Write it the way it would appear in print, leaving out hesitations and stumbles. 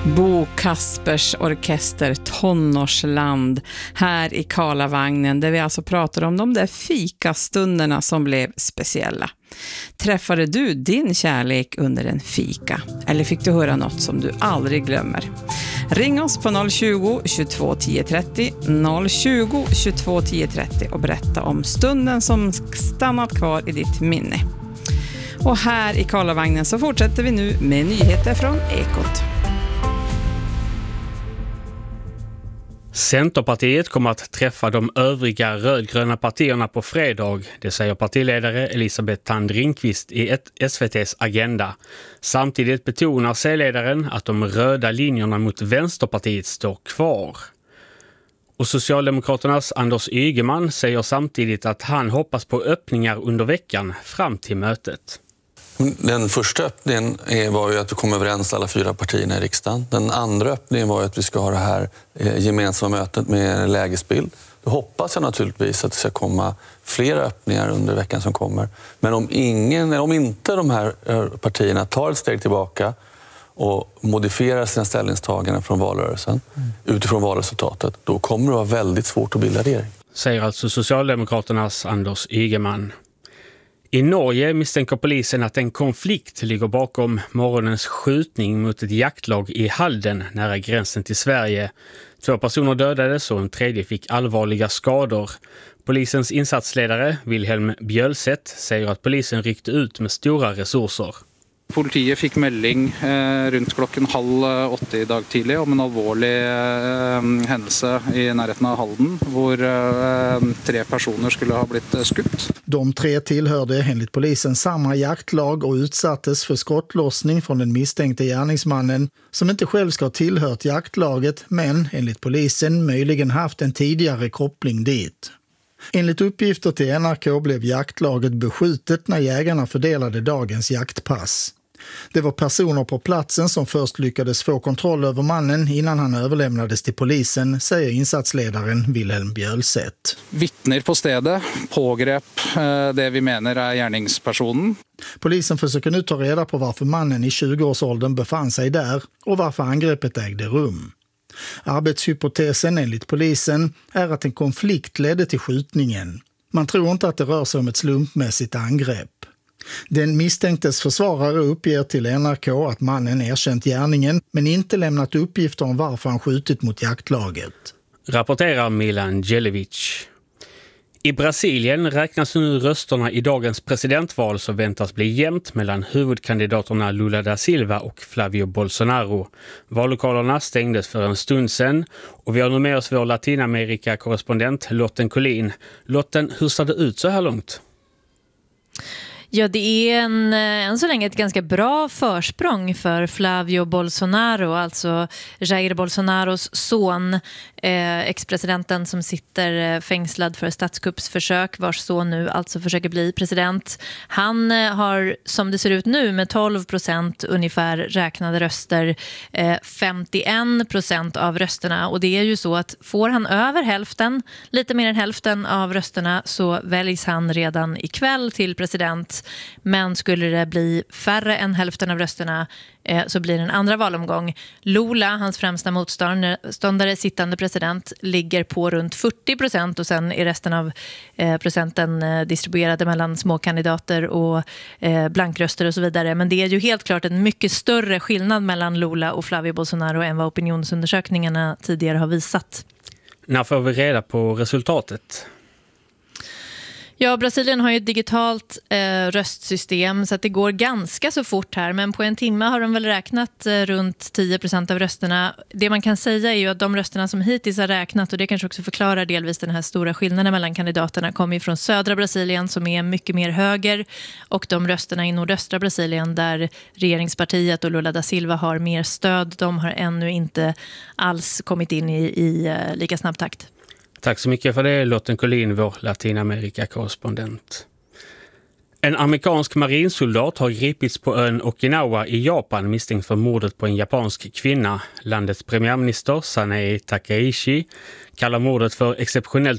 Bo Kaspers orkester Tonårsland här i Karlavagnen, där vi alltså pratar om de där fikastunderna som blev speciella. Träffade du din kärlek under en fika? Eller fick du höra något som du aldrig glömmer? Ring oss på 020 22 10 30 020 22 10 30 och berätta om stunden som stannat kvar i ditt minne. Och här i Karlavagnen så fortsätter vi nu med nyheter från Ekot. Centerpartiet kommer att träffa de övriga rödgröna partierna på fredag, det säger partiledare Elisabeth Thand Ringqvist i SVT:s Agenda. Samtidigt betonar C-ledaren att de röda linjerna mot Vänsterpartiet står kvar. Och Socialdemokraternas Anders Ygeman säger samtidigt att han hoppas på öppningar under veckan fram till mötet. Den första öppningen var ju att vi kom överens alla 4 partierna i riksdagen. Den andra öppningen var ju att vi ska ha det här gemensamma mötet med lägesbild. Då hoppas jag naturligtvis att det ska komma flera öppningar under veckan som kommer. Men om inte de här partierna tar ett steg tillbaka och modifierar sina ställningstaganden från valrörelsen utifrån valresultatet, då kommer det vara väldigt svårt att bilda regering. Säger alltså Socialdemokraternas Anders Ygeman. I Norge misstänker polisen att en konflikt ligger bakom morgonens skjutning mot ett jaktlag i Halden nära gränsen till Sverige. 2 personer dödades och en tredje fick allvarliga skador. Polisens insatsledare Wilhelm Bjølseth säger att polisen ryckte ut med stora resurser. Politiet fick melding runt klockan 7:30 i dag tidlig om en allvarlig händelse i närheten av Halden, där 3 personer skulle ha blivit skutt. De 3 tillhörde enligt polisen samma jaktlag och utsattes för skottlossning från den misstänkte gärningsmannen, som inte själv ska ha tillhört jaktlaget men enligt polisen möjligen haft en tidigare koppling dit. Enligt uppgifter till NRK blev jaktlaget beskjutet när jägarna fördelade dagens jaktpass. Det var personer på platsen som först lyckades få kontroll över mannen innan han överlämnades till polisen, säger insatsledaren Wilhelm Bjølseth. Vittner på stället pågrep det vi menar är gärningspersonen. Polisen försöker nu ta reda på varför mannen i 20-årsåldern befann sig där och varför angreppet ägde rum. Arbetshypotesen enligt polisen är att en konflikt ledde till skjutningen. Man tror inte att det rör sig om ett slumpmässigt angrepp. Den misstänktes försvarare uppger till NRK att mannen erkänt gärningen men inte lämnat uppgifter om varför han skjutit mot jaktlaget. Rapporterar Milan Djelevic. I Brasilien räknas nu rösterna i dagens presidentval som väntas bli jämnt mellan huvudkandidaterna Lula da Silva och Flavio Bolsonaro. Vallokalerna stängdes för en stund sedan och vi har nu med oss vår Latinamerika-korrespondent Lotten Collin. Lotten, hur ser det ut så här långt? Ja, det är än så länge ett ganska bra försprång för Flavio Bolsonaro, alltså Jair Bolsonaros son, expresidenten som sitter fängslad för statskuppsförsök, vars son nu alltså försöker bli president. Han har, som det ser ut nu, med 12% ungefär räknade röster, 51% av rösterna. Och det är ju så att får han över hälften, lite mer än hälften av rösterna, så väljs han redan ikväll till president. Men skulle det bli färre än hälften av rösterna så blir det en andra valomgång. Lula, hans främsta motståndare, sittande president, ligger på runt 40% och sen är resten av procenten distribuerade mellan småkandidater och blankröster och så vidare. Men det är ju helt klart en mycket större skillnad mellan Lula och Flavio Bolsonaro än vad opinionsundersökningarna tidigare har visat. När får vi reda på resultatet? Ja, Brasilien har ju ett digitalt röstsystem så att det går ganska så fort här. Men på en timme har de väl räknat runt 10% av rösterna. Det man kan säga är ju att de rösterna som hittills har räknat, och det kanske också förklarar delvis den här stora skillnaden mellan kandidaterna, kommer ju från södra Brasilien som är mycket mer höger. Och de rösterna i nordöstra Brasilien där regeringspartiet och Lula da Silva har mer stöd, de har ännu inte alls kommit in i lika snabb takt. Tack så mycket för det, Lotten Collin, vår Latinamerika-korrespondent. En amerikansk marinsoldat har gripits på ön Okinawa i Japan misstänkt för mordet på en japansk kvinna. Landets premiärminister Sanae Takaichi kallar mordet för exceptionellt